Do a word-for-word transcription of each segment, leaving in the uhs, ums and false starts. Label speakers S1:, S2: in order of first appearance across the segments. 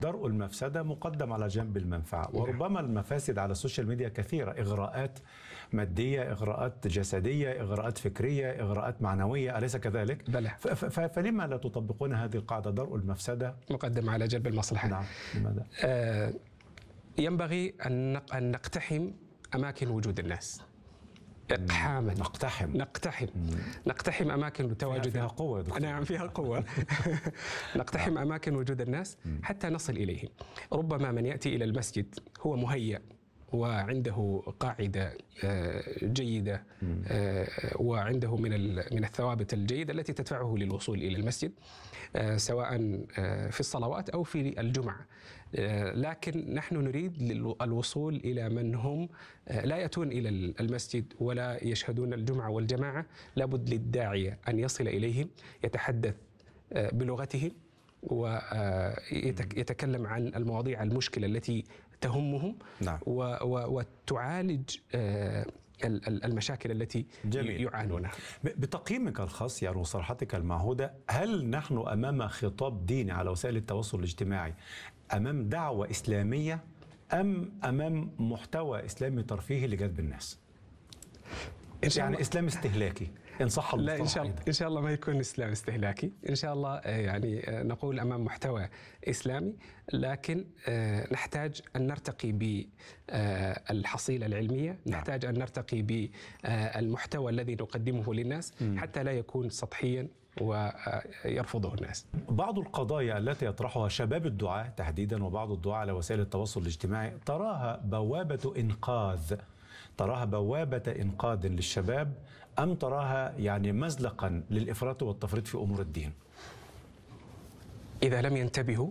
S1: درء المفسدة مقدم على جنب المنفعة، وربما المفاسد على السوشيال ميديا كثيرة، إغراءات مادية، إغراءات جسدية، إغراءات فكرية، إغراءات معنوية، أليس كذلك؟
S2: بلى.
S1: فلما لا تطبقون هذه القاعدة درء المفسدة
S2: مقدم على جلب المصلحة؟
S1: نعم، لماذا؟
S2: آه ينبغي أن نقتحم أماكن وجود الناس اقحاما.
S1: نقتحم
S2: نقتحم نقتحم اماكن تواجد
S1: فيها قوه يا دكتور.
S2: نعم فيها قوه. نقتحم اماكن وجود الناس حتى نصل اليهم. ربما من ياتي الى المسجد هو مهيأ وعنده قاعده جيده وعنده من من الثوابت الجيده التي تدفعه للوصول الى المسجد، سواء في الصلوات او في الجمعه، لكن نحن نريد الوصول الى من هم لا ياتون الى المسجد ولا يشهدون الجمعه والجماعه. لابد للداعيه ان يصل اليهم، يتحدث بلغتهم ويتكلم عن المواضيع المشكله التي تهمهم.
S1: نعم.
S2: وتعالج المشاكل التي جميل. يعانونها.
S1: بتقييمك الخاص يعني وصراحتك المعهودة، هل نحن أمام خطاب ديني على وسائل التواصل الاجتماعي، أمام دعوة إسلامية، أم أمام محتوى إسلامي ترفيهي لجذب الناس؟ يعني إسلام استهلاكي إن صح المصطلح؟
S2: لا إن شاء الله إن شاء الله ما يكون إسلام استهلاكي، إن شاء الله يعني نقول أمام محتوى إسلامي، لكن نحتاج أن نرتقي بالحصيلة العلمية، نحتاج أن نرتقي بالمحتوى الذي نقدمه للناس حتى لا يكون سطحيا ويرفضه الناس.
S1: بعض القضايا التي يطرحها شباب الدعاة تحديدا وبعض الدعاة على وسائل التواصل الاجتماعي تراها بوابة إنقاذ، تراها بوابة إنقاذ للشباب، أم تراها يعني مزلقا للإفراط والتفريط في أمور الدين؟
S2: إذا لم ينتبهوا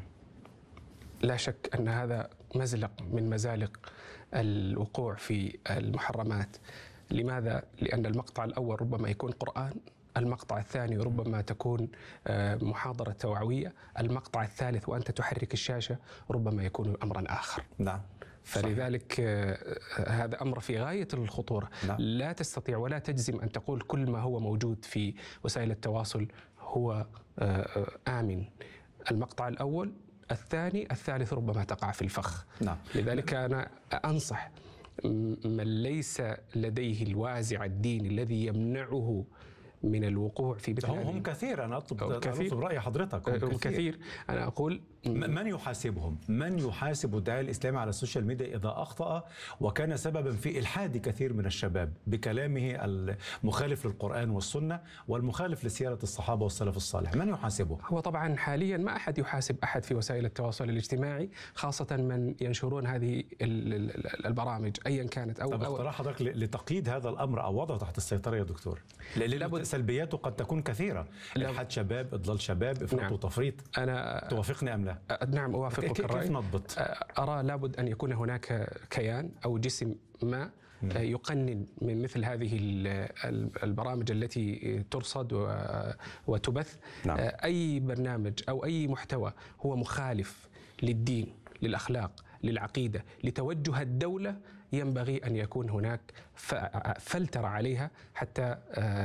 S2: لا شك أن هذا مزلق من مزالق الوقوع في المحرمات. لماذا؟ لأن المقطع الأول ربما يكون قرآن، المقطع الثاني ربما تكون محاضرة توعوية، المقطع الثالث وأنت تحرك الشاشة ربما يكون أمرا آخر.
S1: نعم.
S2: فلذلك هذا أمر في غاية الخطورة.
S1: نعم.
S2: لا تستطيع ولا تجزم أن تقول كل ما هو موجود في وسائل التواصل هو آمن. المقطع الأول، الثاني، الثالث ربما تقع في الفخ.
S1: نعم.
S2: لذلك أنا أنصح من ليس لديه الوازع الديني الذي يمنعه من الوقوع في مثل هذه.
S1: هم كثير، أنا أطلب
S2: كثير.
S1: رأي حضرتك.
S2: هم كثير. كثير أنا أقول
S1: من يحاسبهم؟ من يحاسب الداعية الإسلامي على السوشيال ميديا إذا أخطأ وكان سببا في إلحاد كثير من الشباب بكلامه المخالف للقرآن والسنة والمخالف لسيرة الصحابة والسلف الصالح؟ من يحاسبه؟
S2: هو طبعا حاليا ما أحد يحاسب أحد في وسائل التواصل الاجتماعي، خاصة من ينشرون هذه البرامج أيا كانت. أو
S1: طب اقتراح حضرتك لتقييد هذا الأمر أو وضعه تحت السيطرة يا دكتور؟ لأن سلبياته قد تكون كثيرة، إلحاد شباب، إضلال شباب، إفراط
S2: نعم.
S1: وتفريط.
S2: أنا
S1: توافقني أم لا؟
S2: نعم أوافقك الرأي.
S1: كيف نضبط؟
S2: أرى لابد أن يكون هناك كيان أو جسم ما يقنن من مثل هذه البرامج التي ترصد وتبث. نعم. أي برنامج أو أي محتوى هو مخالف للدين، للأخلاق، للعقيدة، لتوجه الدولة، ينبغي أن يكون هناك فلتر عليها حتى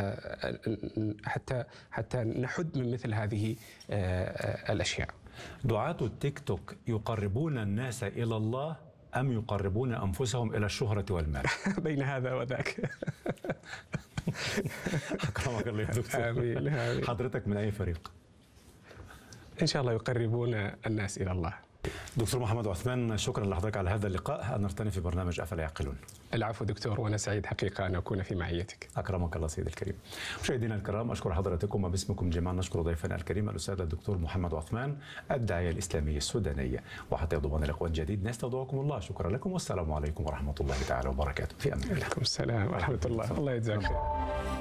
S2: حتى حتى نحد من مثل هذه الأشياء.
S1: دعاة التيك توك يقربون الناس إلى الله أم يقربون أنفسهم إلى الشهرة والمال؟
S2: بين هذا وذاك.
S1: أكرمك الله يا دكتور.
S2: آمين آمين.
S1: حضرتك من أي فريق؟
S2: إن شاء الله يقربون الناس إلى الله.
S1: دكتور محمد عثمان، شكرا لحضرتك على هذا اللقاء، أن نرتني في برنامج أفلا يعقلون.
S2: العفو دكتور، وأنا سعيد حقيقة أن أكون في معيتك.
S1: أكرمك الله سيدي الكريم. مشاهدينا الكرام، أشكر حضراتكم وباسمكم جميعا نشكر ضيفنا الكريم الأستاذ الدكتور محمد عثمان، الداعية الإسلامي السوداني. وحتى يضمن لقاء جديد نستودعكم الله. شكرا لكم والسلام عليكم ورحمة الله تعالى وبركاته. في أمان الله.
S2: وعليكم السلام ورحمة الله. الله يجزاك خير.